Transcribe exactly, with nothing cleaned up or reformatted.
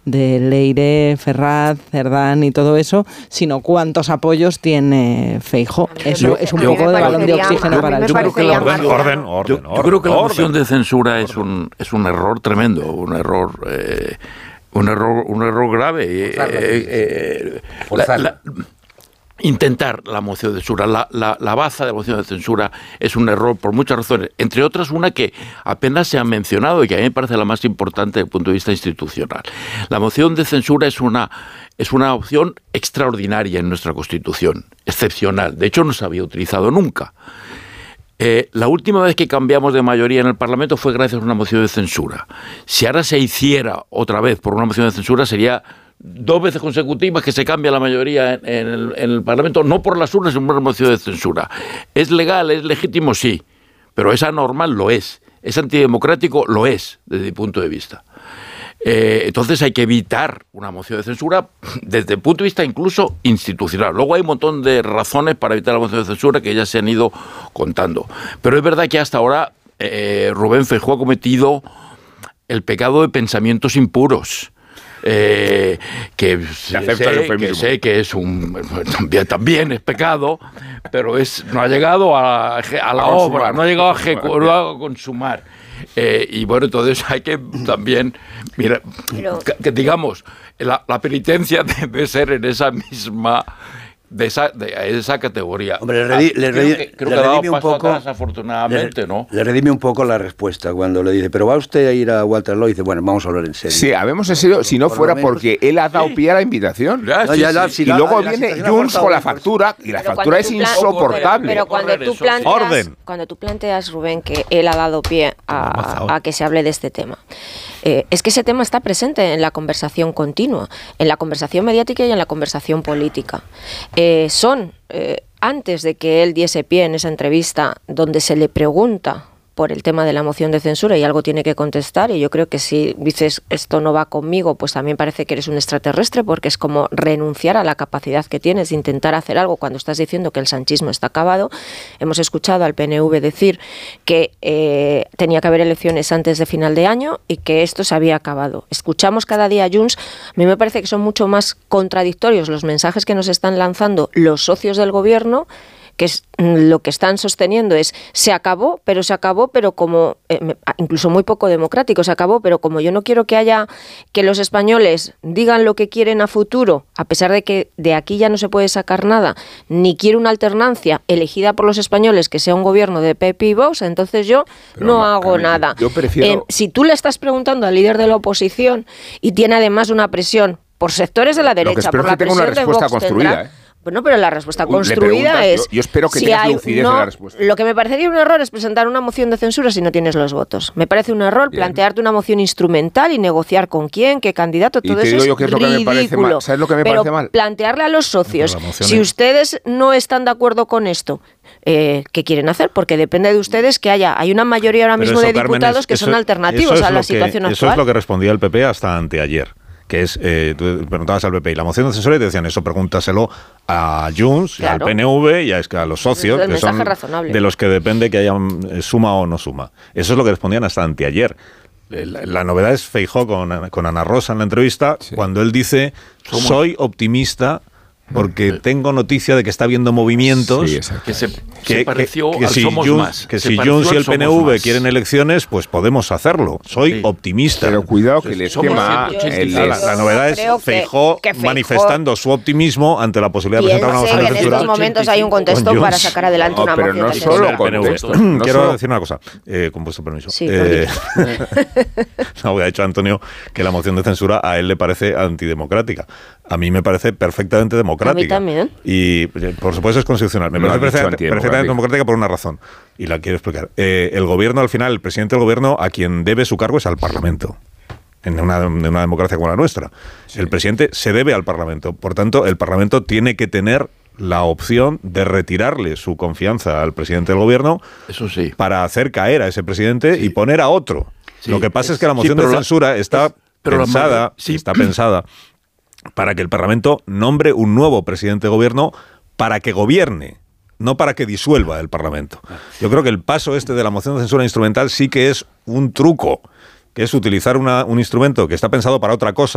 de Leire, Ferraz, Cerdán y todo eso, sino cuántos apoyos tiene Feijóo. Eso es un poco de balón de oxígeno para el Yo creo que la orden, orden, orden, yo, yo creo que la moción de censura es un es un error tremendo, un error eh, un error un error grave. Eh, eh, eh, la, la, intentar la moción de censura, la, la, la baza de la moción de censura es un error por muchas razones, entre otras una que apenas se ha mencionado y que a mí me parece la más importante desde el punto de vista institucional. La moción de censura es una, es una opción extraordinaria en nuestra Constitución, excepcional, de hecho no se había utilizado nunca. Eh, la última vez que cambiamos de mayoría en el Parlamento fue gracias a una moción de censura. Si ahora se hiciera otra vez por una moción de censura sería dos veces consecutivas que se cambia la mayoría en, en, el, en el Parlamento, no por las urnas, sino por una moción de censura. ¿Es legal, es legítimo? Sí, pero es anormal, lo es. ¿Es antidemocrático? Lo es, desde mi punto de vista. Eh, entonces hay que evitar una moción de censura desde el punto de vista incluso institucional. Luego hay un montón de razones para evitar la moción de censura que ya se han ido contando. Pero es verdad que hasta ahora eh, Rubén Feijóo ha cometido el pecado de pensamientos impuros. Eh, que, sé, que sé que es un también, también es pecado, pero es no ha llegado a, a la a obra, no ha llegado a, a consumar. Eh, y bueno, entonces hay que también, mira, pero, que, que digamos, la, la penitencia debe ser en esa misma, de esa, de esa categoría. Hombre, le, redi, le, creo redi, que, creo le que ha dado redime un paso poco, atrás, afortunadamente, le, ¿no? Le redime un poco la respuesta cuando le dice, pero va usted a ir a Waterloo, y dice, bueno, vamos a hablar en serio. Sí, habemos sido, si no por fuera porque él ha dado sí. pie a la invitación. Ya, no, sí, ya, sí. Si y la, luego la, viene Junts con la factura, y la pero factura es insoportable. Pero cuando tú, planteas, Orden. cuando tú planteas, Rubén, que él ha dado pie a, a que se hable de este tema, Eh, es que ese tema está presente en la conversación continua, en la conversación mediática y en la conversación política. Eh, son, eh, antes de que él diese pie en esa entrevista donde se le pregunta por el tema de la moción de censura y algo tiene que contestar, y yo creo que si dices esto no va conmigo, pues también parece que eres un extraterrestre, porque es como renunciar a la capacidad que tienes de intentar hacer algo cuando estás diciendo que el sanchismo está acabado. Hemos escuchado al P N V decir que eh, tenía que haber elecciones antes de final de año y que esto se había acabado. Escuchamos cada día a Junts, a mí me parece que son mucho más contradictorios los mensajes que nos están lanzando los socios del gobierno, que es lo que están sosteniendo es se acabó, pero se acabó, pero como eh, incluso muy poco democrático, se acabó, pero como yo no quiero que haya que los españoles digan lo que quieren a futuro, a pesar de que de aquí ya no se puede sacar nada, ni quiero una alternancia elegida por los españoles que sea un gobierno de P P y Vox, entonces yo pero no ma, hago nada. Yo prefiero... eh, si tú le estás preguntando al líder de la oposición y tiene además una presión por sectores de la derecha, por la que tenga una respuesta construida, tendrá, ¿eh? Bueno, pero la respuesta construida es... Yo, yo espero que si tengas hay, lucidez no, en la respuesta. Lo que me parecería un error es presentar una moción de censura si no tienes los votos. Me parece un error Bien. plantearte una moción instrumental y negociar con quién, qué candidato, todo eso es yo que es lo ridículo. Que me parece mal. ¿Sabes lo que me pero parece mal? Plantearle a los socios, si es... ustedes no están de acuerdo con esto, eh, ¿qué quieren hacer? Porque depende de ustedes que haya... Hay una mayoría ahora mismo eso, de diputados Carmen, es, que eso, son alternativos a la situación que, actual. Eso es lo que respondía el P P hasta anteayer. Que es, eh, tú preguntabas al P P y la moción de censura y te decían eso, pregúntaselo a Junts, claro. al P N V y a, a los socios, es el que son razonable. de los que depende que haya eh, suma o no suma. Eso es lo que respondían hasta anteayer. La, la novedad es Feijóo con, con Ana Rosa en la entrevista, sí. cuando él dice, Somos... soy optimista porque tengo noticia de que está habiendo movimientos sí, que se, que, se pareció que, que al si Somos Junts, Más. Que si Junts y el P N V quieren elecciones, pues podemos hacerlo. Soy sí. optimista. Pero cuidado que el esquema... El, la, la novedad es Feijóo manifestando su optimismo ante la posibilidad de presentar una moción de censura. En estos momentos hay un contexto para sacar adelante no, una pero moción no de solo censura. contexto. No Quiero solo... decir una cosa, eh, con vuestro permiso. Sí, eh, no, ha dicho Antonio que la moción de censura a él le parece antidemocrática. A mí me parece perfectamente democrática. A mí también. Y, por supuesto, es constitucional. Me no parece perfectamente, perfectamente democrática por una razón. Y la quiero explicar. Eh, el gobierno, al final, el presidente del gobierno, a quien debe su cargo es al Parlamento. En una, en una democracia como la nuestra. Sí. El presidente se debe al Parlamento. Por tanto, el Parlamento tiene que tener la opción de retirarle su confianza al presidente del gobierno. Eso sí. Para hacer caer a ese presidente sí. y poner a otro. Sí. Lo que pasa es, es que la moción sí, de censura la, está es, pensada, la, sí. está pensada para que el Parlamento nombre un nuevo presidente de gobierno para que gobierne, no para que disuelva el Parlamento. Yo creo que el paso este de la moción de censura instrumental sí que es un truco, que es utilizar una, un instrumento que está pensado para otra cosa.